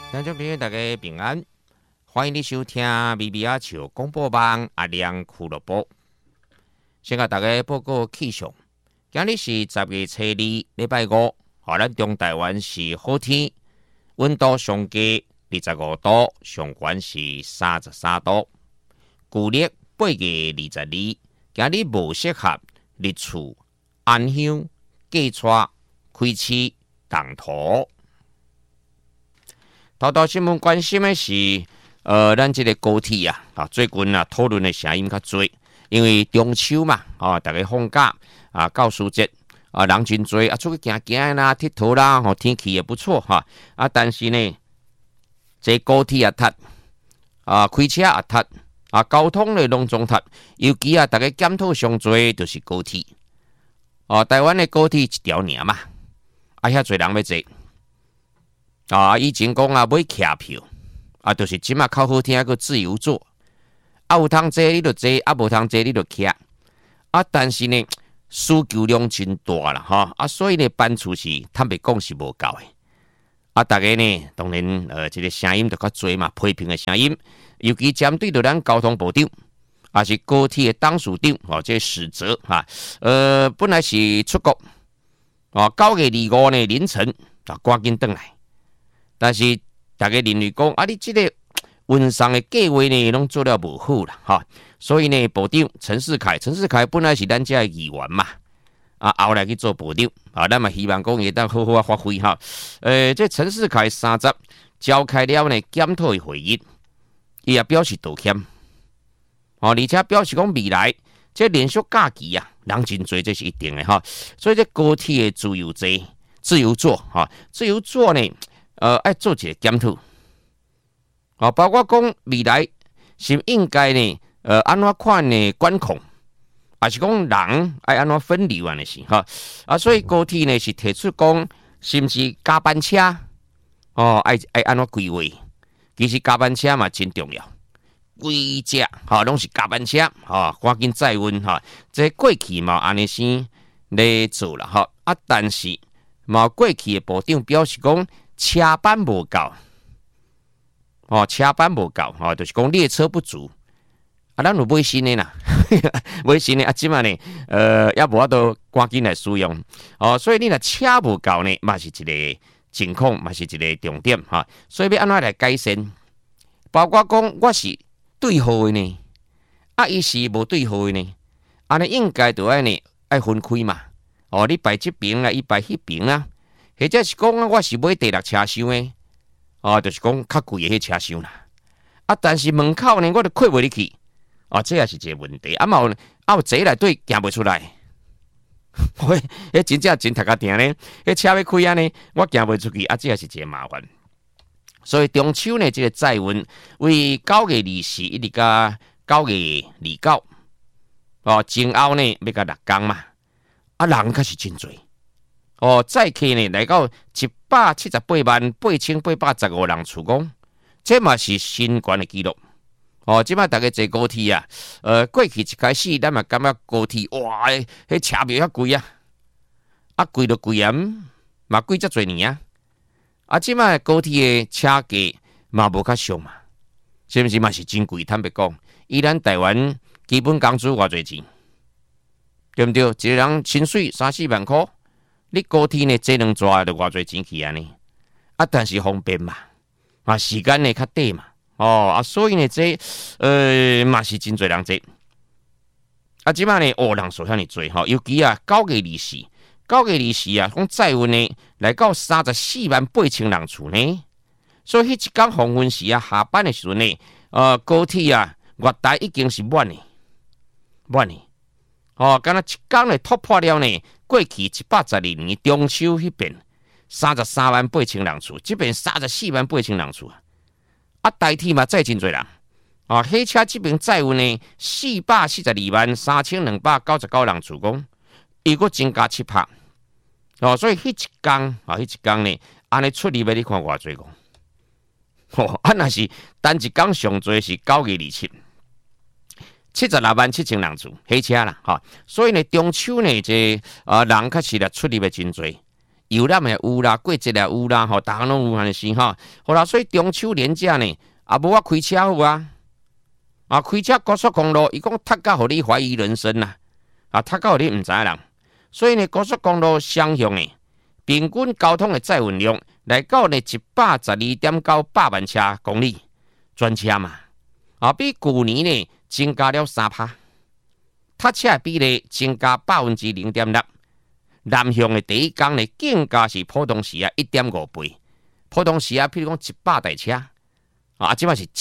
听众朋友，大家平安，欢迎你收听米米亚球广播网阿亮俱乐部。先甲大家报告气象，今日是10月初2，礼拜5，咱中台湾是好天，温度上低25度，上悬是33度，旧历8月22，今日无适合日出、安乡、芥菜、开市、动土。头新闻关心的是，咱这个高铁啊，最近啊讨论的声音较多，因为中秋嘛，大家放假啊，教师节啊，人真多啊，出去行行啦、佚佗啦，天气也不错哈啊，但是呢，这高铁也塞啊，开车也塞啊，交通的拢总塞，尤其啊，大家检讨上多就是高铁台湾的高铁一条尔嘛，遐侪人要坐。以前讲啊，买客票就是即马较好听个自由座有通坐你就坐，无通坐你就徛但是呢，需求量真大啦所以呢，班次是坦白讲是无够的大家呢，当然这个声音就较多嘛，批评的声音，尤其针对着咱交通部长，是高铁的董事长这史哲本来是出国9月25呢凌晨赶紧回来。但是大家认为讲你这个运送的计划呢，拢做了无好啦所以呢，部长陈世凯本来是咱这的议员嘛，后来去做部长咱嘛希望讲会当好好发挥这陈世凯30召开了呢检讨的会议，伊也表示道歉而且表示讲未来这连续假期人真多，这是一定的所以这高铁的自由座呢。爱做一个检讨包括讲未来是应该呢，安怎款的管控，还是讲人爱安怎分流的是所以高铁呢是提出讲，是不是加班车爱安怎规划？其实加班车嘛真重要，规只拢是加班车赶紧载运这过去嘛安尼先来做啦但是嘛过去的部长表示讲。车班无够就是讲列车不足咱有买新的啦买新的即马呢也无法度赶紧来使用所以你若车无够呢嘛是一个情况，嘛是一个重点所以要安怎来改善，包括讲我是对号的呢伊是无对号的呢安尼应该就爱分开嘛你排这边伊排迄边或者是讲我是买第6车厢的就是讲较贵的迄车厢啦但是门口呢我就开袂入去这也是一个问题有坐内底行袂出来迄真正真踢甲定呢迄车要开呢我行袂出去这也是一个麻烦，所以中秋呢这个载运为9月24一直到9月29前后呢要到6天嘛人可是真多载客呢来到1788815人次讲，这嘛是新高的纪录即摆大家坐高铁过去一开始咱嘛感觉高铁哇迄车票遐贵贵就贵嘛贵遮侪年即摆高铁的车价嘛无较俗嘛，是不是嘛是真贵？坦白讲，以咱台湾基本工资偌侪钱，对不对？一个人薪水3-4万块。你高铁呢坐2抓就偌侪钱去呢但是方便嘛时间呢较短嘛所以呢这嘛是真侪人坐即摆呢人数遐尼多尤其9月24讲载运呢来到348000人次呢，所以迄一天黄昏时下班的时阵呢高铁月台已经是满的敢若一天呢突破了呢过去112年中秋迄边338000人次，这边348000人次台铁嘛载真侪人火车这边载运呢4423299人次讲，伊阁增加7%所以迄一天呢安尼出入的你看偌侪讲若是单一天上最是9月27 767000人次火车啦所以呢中秋呢这人确实出入的真侪， 游览也有啦，过节也有啦，吼，大家拢有安尼是吼。好啦，所以中秋连假呢，也无我开车好啊。啊，开车高速公路，伊讲塞到互你怀疑人生啦，啊，塞到互你毋知人。所以呢，高速公路双向的平均交通的载运量来到呢112.9万车公里，专车嘛，啊，比去年呢增加了3%，塞车比例增加0.6%。南向的第一天呢，更加是普通时啊1.5倍，普通时啊，譬如讲100台车，啊，即摆是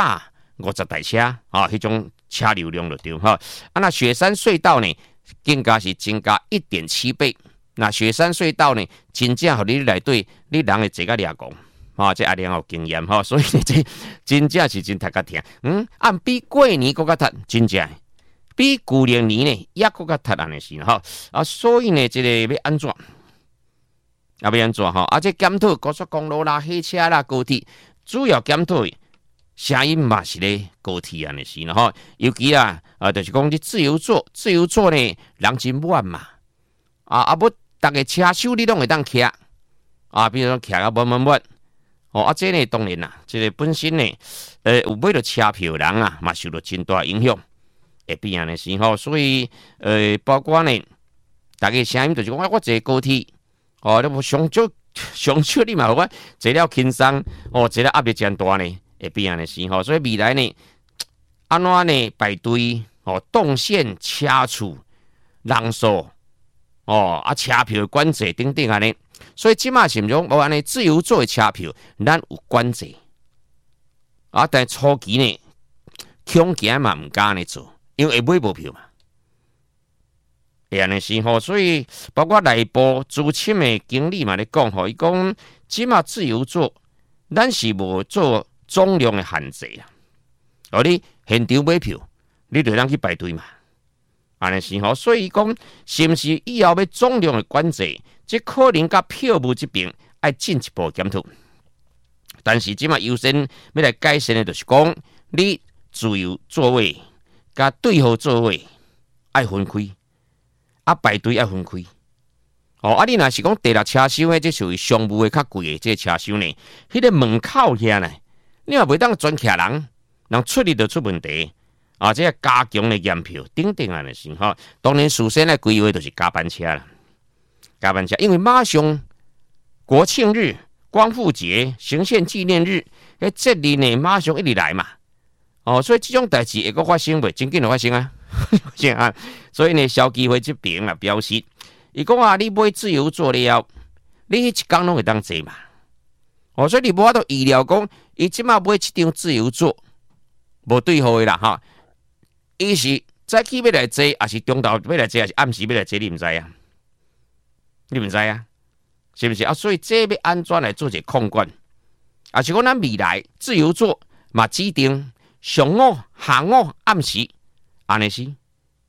150台车，啊，迄种车流量就对哈。啊，那雪山隧道呢，更加是增加1.7倍。那雪山隧道呢，真正互你内底，你人会坐甲掠讲，啊，这阿良有经验哈，所以呢，这真正是真踢甲疼。按比过年搁较踢，真正。比旧年呢，也搁较踢安尼是哈啊，所以呢，这个要安怎？要安怎哈？啊，这检讨高速公路啦、火车啦、高铁，主要检讨声音嘛是咧高铁安尼是哈。尤其啦，就是讲你自由座呢，人真满嘛。啊，要逐个车手你拢会当骑啊，比如讲骑啊满。哦，啊，这呢当然啦，这个本身呢，有买到车票的人啊，嘛受到真大影响。会变安尼是吼，所以包括呢，大家声音就是讲，我坐高铁，哦，你无上少你嘛，我坐了轻松，哦，坐了压力真大呢，会变安尼是吼，所以未来呢，安怎呢排队，哦，动线车次、人数，哦，啊，车票管制等等安尼，所以即马是毋讲无安尼自由座的车票，咱有管制，啊，但初期呢，恐惊嘛毋敢安尼做。因为会买无票嘛，会安尼是吼，所以包括内部资深的经理嘛咧讲吼，伊讲即马自由座，咱是无做总量的限制啦。而你现场买票，你就当去排队嘛，安尼是吼，所以伊讲是毋是以后要总量的管制，即可能甲票务这边爱进一步检讨。但是即马优先要来改善的，就是讲你自由座位。甲对号座位爱分开，啊排队爱分开。哦，啊你若是讲第六车厢的，这属于商务的较贵的这个车厢呢，迄个门口遐呢，你也袂当专徛人出入就出问题。啊，这个加强的验票等等安尼是吼。当然，首先来规划就是加班车啦，加班车，因为马上国庆日、光复节、行宪纪念日，迄节日呢马上一直来嘛。哦，所以这种代志会阁发生袂？真紧就发生啊！所以呢，消基会这边啊表示，伊讲啊，你买自由座了，你迄一天拢会当坐嘛。哦，所以你无法度预料讲，伊即马买一张自由座，无对号的啦哈。伊是早起要来坐，还是中昼要来坐，还是暗时要来坐？你毋知啊？你毋知啊？是不是啊？所以这要安怎来做一个控管？啊，是讲咱未来自由座嘛指定。上午、下午、暗时，安尼是，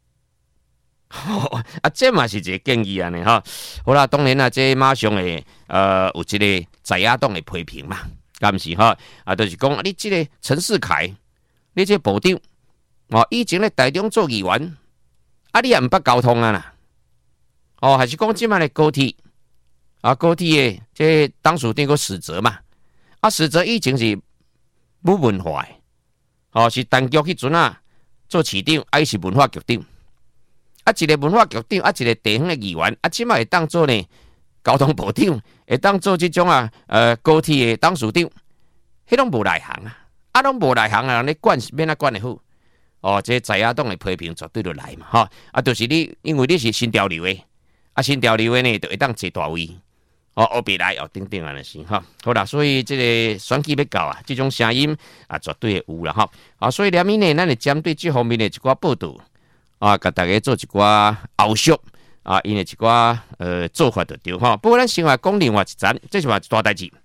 啊，这嘛是一个建议安尼哈。好啦，当然啦，这马上会有一个在野党的批评嘛，敢是哈？啊，就是讲你这个陈世凯，你这部长，哦，以前咧台中做议员，啊，你也毋捌交通啊啦，哦，还是讲即摆的高铁，啊，高铁的这当属这个史哲嘛，啊，史哲以前是不文化的。哦，是陈局迄阵啊，做市长，还是文化局长，啊，一个文化局长，啊，一个地方的议员，啊，即摆会当做呢交通部长，会当做即种啊，高铁的董事长，迄拢无内行啊，啊，拢无内行啊，你管是免啊管得好，哦，这在野党的批评绝对就来嘛，哈，啊，就是你，因为你是新潮流的，啊，新潮流的呢，就会当坐大位。哦，后边来哦，等等安尼是哈，好啦，所以这个选举要到啊，这种声音啊，绝对会有啦哈。啊，所以连面呢，咱会针对这方面的一寡报道啊，甲大家做一寡后续啊，因为一寡做法就对哈。不过咱先话讲另外一层，这是话大代志。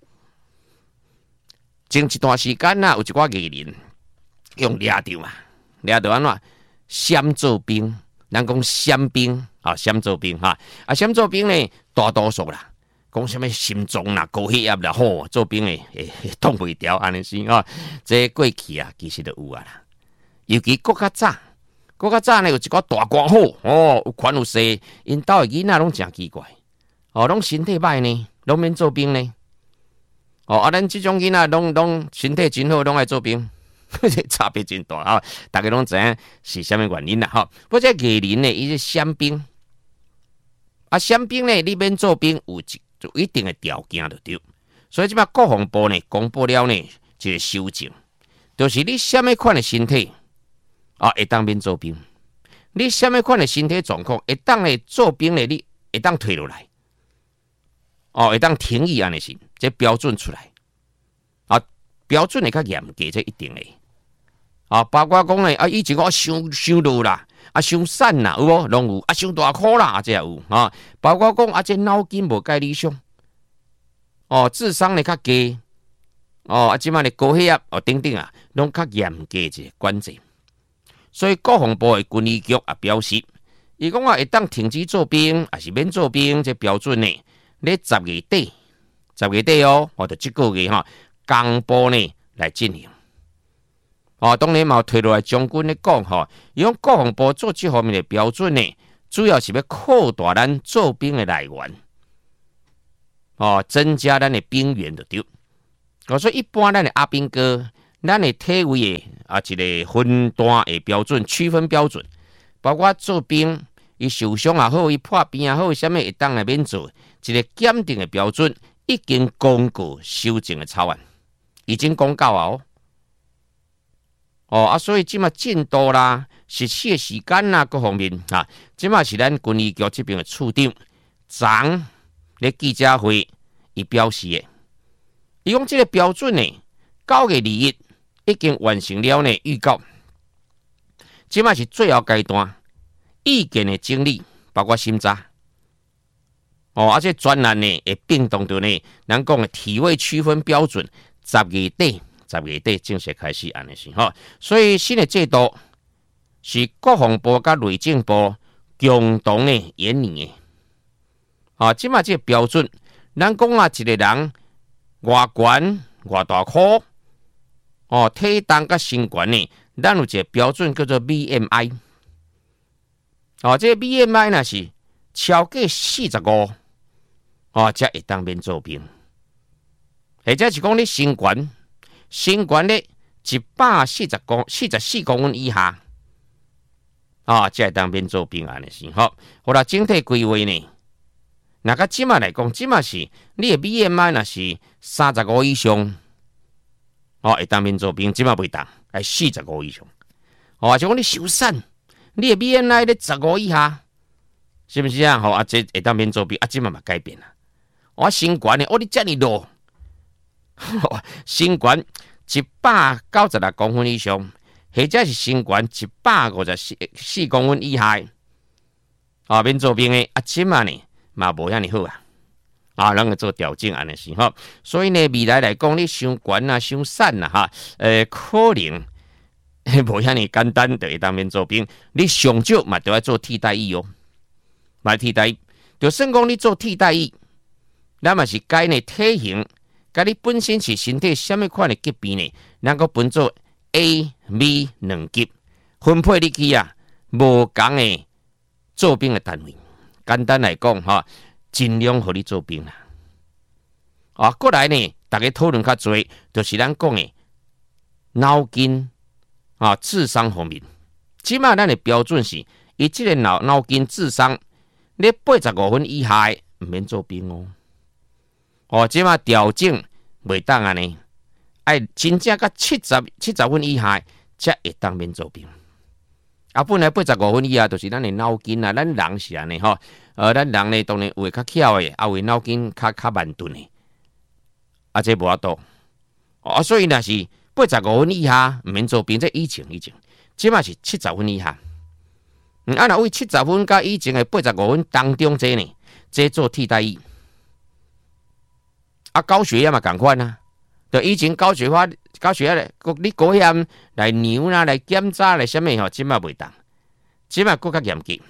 前一段时间呐，有一寡艺人用掠着嘛，掠着安怎闪做兵，咱讲闪兵啊，闪做兵哈，啊，闪做兵呢，大多数啦。讲什么心脏啦、高血压啦，吼，做兵诶会挡袂牢，安尼是啊。这过去啊，其实都有啊啦。尤其国较早呢有一个大官好哦，有权有势，因兜诶囡仔拢真奇怪哦，拢身体歹呢，拢免做兵呢。哦，啊，咱即种囡仔拢身体真好，拢爱做兵，差别真大啊！大家拢知影是啥物原因啦？哈，不过这艺人呢，伊是闪兵，啊，闪兵呢，你免做兵有一定的条件就对。所以即摆国防部呢公布了呢一个修正，就是你啥物款的身体啊，会当免做兵。你啥物款的身体状况会当呢做兵呢？你会当退落来。哦，会当停役安尼是，这标准出来啊，标准会较严格，这一定的啊。包括讲呢，啊，以前我伤落啦，啊，伤瘦啦，有无？拢有啊，伤大箍啦，这也有啊。包括讲啊，这脑筋无介理想，哦，智商呢较低，哦，啊，即摆呢高血压哦等等啊，拢较严格一个管制。所以国防部的军医局也表示，伊讲啊，会当停止做兵，还是免做兵，这标准呢？咧10月底哦，或者这个月哈，公布呢来进行。哦，当然嘛，推落来将军咧讲吼，伊讲国防部做这方面的标准呢，主要是要扩大咱做兵的来源，哦，增加咱的兵源就对。哦，所以一般咱的阿兵哥，咱的体位的啊一个分段的标准区分标准，包括做兵，伊受伤也好，伊破病也好，啥物会当来免做。一个检定的标准已经公告修正的草案，已经公告啊！哦啊，所以即马进度啦、实施的时间啦各方面啊，即马是咱军医局这边的处长昨咧记者会伊表示的，伊讲这个标准呢，9月2日已经完成了呢预告，即马是最后阶段，意见的整理包括审查。哦，而且专栏呢会并动到呢，咱讲的体位区分标准，10月底正式开始安尼是吼。所以新的制度是国防部甲内政部共同的研拟的。啊，即马这个标准，咱讲啊，一个人外悬外大箍，哦，体重甲身悬呢，咱有一个标准叫做 BMI。哦，这个 BMI 呢是超过45。哦，才会当免做兵，或者是讲你身悬咧144公分以下，啊，才会当免做兵安尼是吼。好啦，整体规划呢，那个即马来讲，即马是你的 BMI 那是35以上，哦，会当免做兵，即马袂当，系45以上。哦，就讲你受瘦，你的 BMI 咧15以下，是不是啊？好啊，这会当免做兵，啊，即马嘛改变啦。我身悬呢，你遮尔落，身悬196公分以上，或者是身悬154公分以下，啊，免做兵的啊，即嘛呢嘛无遐尼好啊，啊，咱个做调整安尼是吼。所以呢，未来来讲，你伤悬啊、伤瘦啊，哈，可能无遐尼简单，就会当免做兵。你上少嘛，都要做替代役哦，买替代役，就算讲你做替代役。咱嘛是改呢体型，甲你本身是身体什么款的级别呢？咱个分做 A、B 2级，分配你去啊，无共的做兵的单位。简单来讲哈，尽量互你做兵啦。啊，过来呢，大家讨论较多，就是咱讲的脑筋啊、智商方面。即马咱的标准是，伊即个脑筋智商，你85分以下唔免做兵哦。哦，即马调整袂当安尼，爱真正甲70分以下才会当免做兵。啊，本来85分以下就是咱的脑筋啊，咱人是安尼吼。咱人呢当然有较巧的，啊有脑筋较慢钝的，啊这无法度。哦，所以若是85分以下毋免做兵，这以前，即马是70分以下。啊，若为70分甲以前的85分当中这呢，这做替代役。啊，高血压嘛，共款啊。就以前高血压咧，你高血压来量啦，来检查来什么吼，即马袂当，即马更较严格。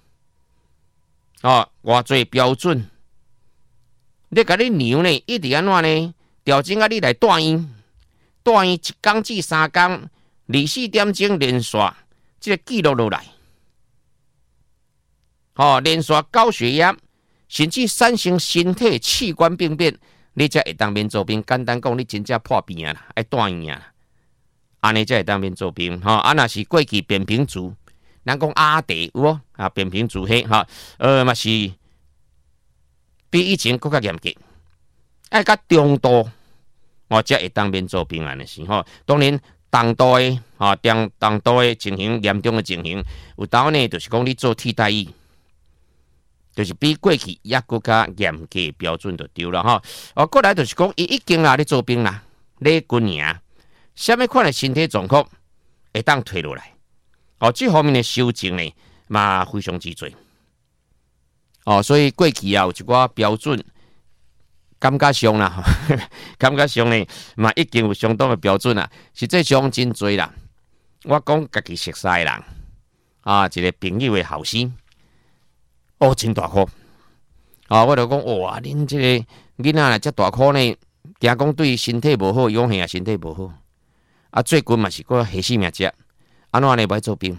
哦，偌侪标准，你甲你量呢，一直安怎呢？调整啊，你来带院1天至3天，24点钟连续，这个记录落来。哦，连续高血压。 甚至产生身体器官病变，你才会当免做兵。简单讲，你真正破病啊啦，爱断院啊，安尼才会当免做兵哈。啊，若是过去扁平足，咱讲阿地有无啊？扁平足迄哈，嘛是比以前更加严格，爱较中度，才会当免做兵安尼是吼。当然，重度诶，重度诶情形，严重诶情形，有当呢，就是讲你做替代役。就是比过去也更加严格标准就对了哈。过来就是讲，伊已经啦，你做兵啦，你军营，什么款的身体状况会当退落来？这方面的修正呢，嘛非常之多。所以过去有一寡标准，感觉上啦，感觉上呢，嘛已经有相当的标准啦。实际上真多啦。我讲家己熟悉的人，一个朋友的后生。真大颗！我就讲哇，恁这个囡仔遮大颗呢，惊讲对身体无好，养也身体无好。最近嘛是个下死命食，安怎呢？不爱做兵？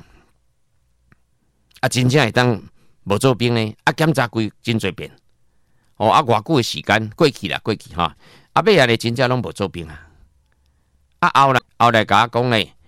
真正会当无做兵呢？检查规真侪遍。偌久的时间过去啦，尾仔呢真正拢无做兵啊。后来甲我讲呢。